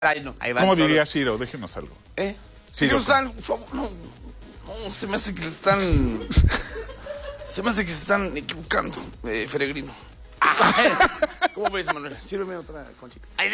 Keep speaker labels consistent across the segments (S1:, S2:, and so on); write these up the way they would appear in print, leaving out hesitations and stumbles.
S1: Ay, no, ahí va
S2: ¿Cómo
S1: todo.
S2: diría Ciro? Déjenos algo.
S1: Ciro,
S2: Ciro.
S1: por favor, no, se me hace que están... se me hace que se están equivocando, Feregrino. ¿Cómo ves, Manuel? Sírveme otra conchita. Ay,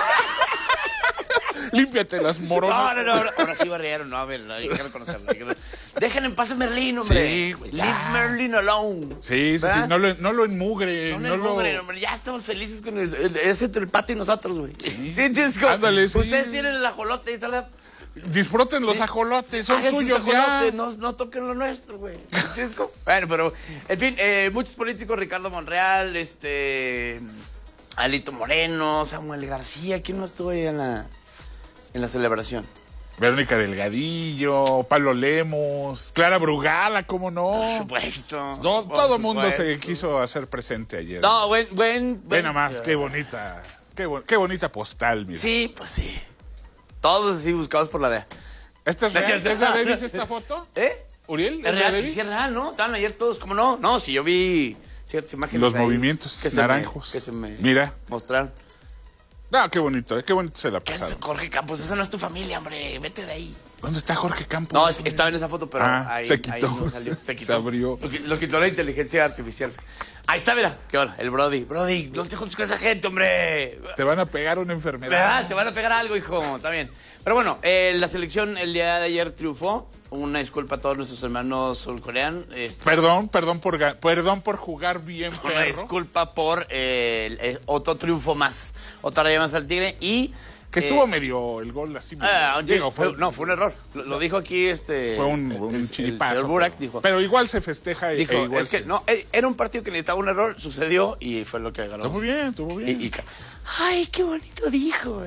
S2: Límpiate las moronas.
S1: No, ahora sí barrieron, no, a ver, hay que reconocerlo. Dejen en paz a Merlín, hombre.
S2: Sí, güey,
S1: Leave Merlin alone.
S2: Sí,
S1: ¿verdad?
S2: no lo enmugre.
S1: No mugre, hombre, ya estamos felices con eso. Es entre el pato y nosotros, güey. Sí, tienes como...
S2: Ándale, sí.
S1: Ustedes tienen el ajolote y está la...
S2: Disfruten los ajolotes, son
S1: Hagan sus
S2: suyos ya.
S1: ajolotes, no toquen lo nuestro, güey. Bueno, pero, en fin, muchos políticos, Ricardo Monreal, Alito Moreno, Samuel García, ¿quién no estuvo ahí en la celebración?
S2: Verónica Delgadillo, Pablo Lemos, Clara Brugada, ¿cómo no?
S1: Por supuesto.
S2: No, todo el mundo se quiso hacer presente ayer.
S1: No,
S2: Ve nada más, qué bonita postal, mira.
S1: Sí, pues sí. Todos así buscados por la DEA.
S2: ¿Esta es real? ¿Es la Davis esta foto? ¿Uriel?
S1: Es real, sí, es real, ¿no? Estaban ayer todos, ¿cómo no? No, si yo vi ciertas imágenes.
S2: Los
S1: ahí
S2: movimientos naranjos.
S1: que se me
S2: mira.
S1: mostraron.
S2: No, qué bonito se la
S1: ¿Qué es
S2: pasaron.
S1: Jorge Campos? Esa no es tu familia, hombre. Vete de ahí.
S2: ¿Dónde está Jorge Campos?
S1: No, estaba en esa foto, pero ahí
S2: se quitó.
S1: ahí no salió. Se quitó.
S2: Se abrió.
S1: Lo quitó la inteligencia artificial. Ahí está, mira. Qué bueno, el Brody. Brody, no te juntes con esa gente, hombre.
S2: Te van a pegar una enfermedad.
S1: ¿Verdad? Te van a pegar algo, hijo. Está bien. Pero bueno, la selección el día de ayer triunfó. Una disculpa a todos nuestros hermanos surcoreanos.
S2: Perdón por jugar bien, perro.
S1: Una disculpa por otro triunfo más. Otra raya más al Tigre y...
S2: Que estuvo medio el gol así.
S1: Fue un error. Lo dijo aquí
S2: Fue un chiripazo.
S1: El señor Burak dijo.
S2: Pero igual se festeja.
S1: Dijo,
S2: igual
S1: es que no, era un partido que necesitaba un error, sucedió y fue lo que ganó.
S2: Estuvo bien.
S1: Ay, qué bonito dijo.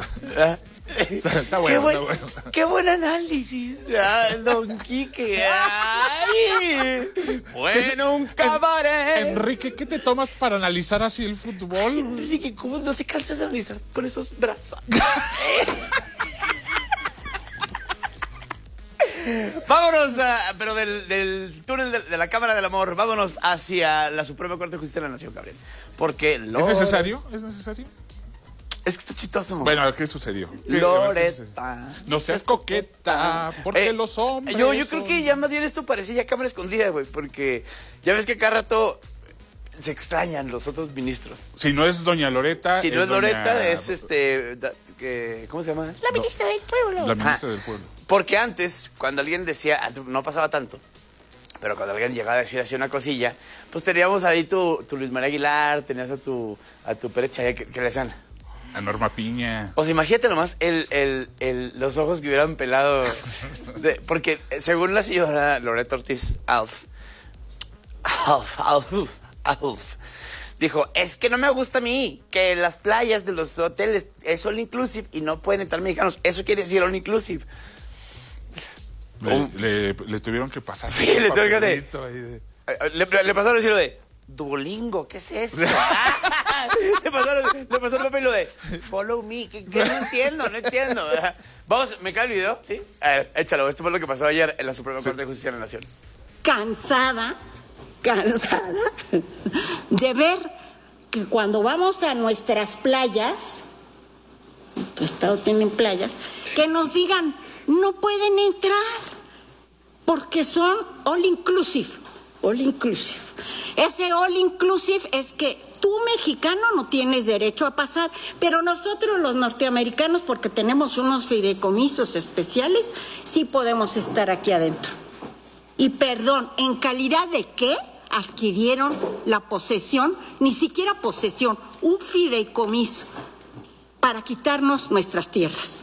S2: Está bueno.
S1: Qué buen análisis, don Quique. Ay, bueno, un cabaret.
S2: Enrique, ¿qué te tomas para analizar así el fútbol?
S1: Enrique, ¿cómo no te cansas de analizar con esos brazos? Vámonos, pero del túnel de la Cámara del Amor, vámonos hacia la Suprema Corte de Justicia de la Nación, Gabriel. Porque
S2: ¿Es necesario?
S1: Es que está chistoso.
S2: Bueno, ¿qué sucedió?
S1: Loreta.
S2: No seas coqueta, porque los hombres...
S1: Yo creo que ya más bien esto parecía ya cámara escondida, güey, porque ya ves que cada rato se extrañan los otros ministros.
S2: Si no es doña Loreta...
S1: Si no es Loreta, es ¿cómo se llama?
S3: La ministra del pueblo.
S2: La ministra del pueblo.
S1: Porque antes, cuando alguien decía, no pasaba tanto, pero cuando alguien llegaba a decir así una cosilla, pues teníamos ahí tu Luis María Aguilar, tenías a tu Pérez Chaya, que le decían...
S2: A Norma Piña.
S1: O sea, imagínate nomás los ojos que hubieran pelado. Porque según la señora Loreta Ortiz Alf, dijo, es que no me gusta a mí que las playas de los hoteles es all inclusive y no pueden entrar mexicanos. Eso quiere decir all inclusive.
S2: Le tuvieron que pasar.
S1: Sí, le tuvieron que... Le pasaron a decir lo de Duolingo, ¿qué es eso? le pasó el papel lo de follow me, que no entiendo. Vamos, ¿me cae el video? ¿Sí? A ver, échalo, esto fue lo que pasó ayer en la Suprema Corte de Justicia de la Nación.
S3: Cansada de ver que cuando vamos a nuestras playas, tu estado tiene playas, que nos digan, no pueden entrar, porque son all inclusive. Ese all inclusive es que tú, mexicano, no tienes derecho a pasar, pero nosotros los norteamericanos, porque tenemos unos fideicomisos especiales, sí podemos estar aquí adentro. Y perdón, ¿en calidad de qué adquirieron la posesión? Ni siquiera posesión, un fideicomiso para quitarnos nuestras tierras.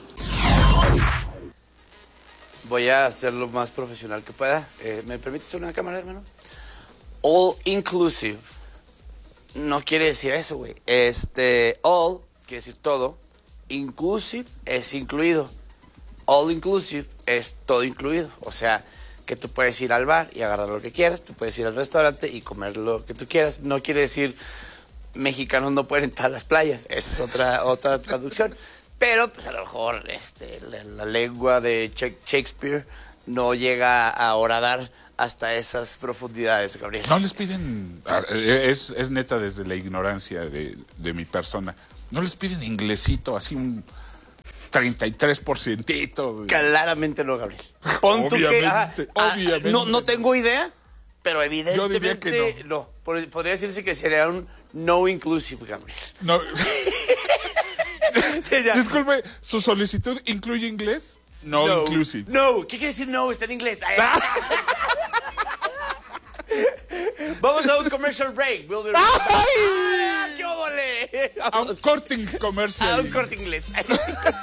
S1: Voy a hacer lo más profesional que pueda. ¿Me permites hacer una cámara, hermano? All inclusive no quiere decir eso, güey. All quiere decir todo. Inclusive es incluido. All inclusive es todo incluido. O sea, que tú puedes ir al bar y agarrar lo que quieras. Tú puedes ir al restaurante y comer lo que tú quieras. No quiere decir mexicanos no pueden entrar a las playas. Esa es otra traducción. Pero pues a lo mejor la lengua de Shakespeare no llega a horadar hasta esas profundidades, Gabriel.
S2: No les piden, es neta desde la ignorancia de mi persona, no les piden inglesito, así 33%.
S1: Claramente no, Gabriel. Pon tú que,
S2: Obviamente, obviamente.
S1: no tengo idea, pero evidentemente
S2: Yo diría que
S1: no. Podría decirse que sería un no inclusive, Gabriel.
S2: No.
S1: Ya.
S2: Disculpe, ¿su solicitud incluye inglés? No, inclusive.
S1: No, ¿qué quiere decir no? Está en inglés. Ay. Vamos a un commercial break. We'll be right back. ¡Qué óvole!
S2: A un corte comercial.
S1: A un corte inglés.